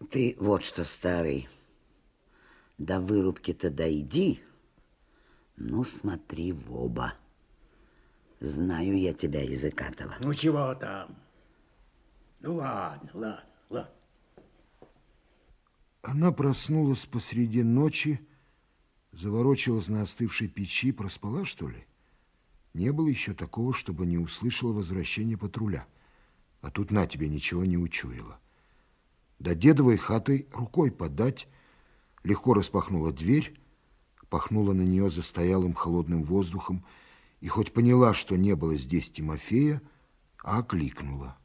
Ты вот что, старый, до вырубки-то дойди, ну смотри в оба. Знаю я тебя, языкатого. Ну, чего там? Ну, ладно. Она проснулась посреди ночи, заворочилась на остывшей печи, проспала, что ли? Не было еще такого, чтобы не услышала возвращения патруля. А тут на тебе ничего не учуяла. До дедовой хаты рукой подать, легко распахнула дверь, пахнула на нее застоялым холодным воздухом, и хоть поняла, что не было здесь Тимофея, а окликнула.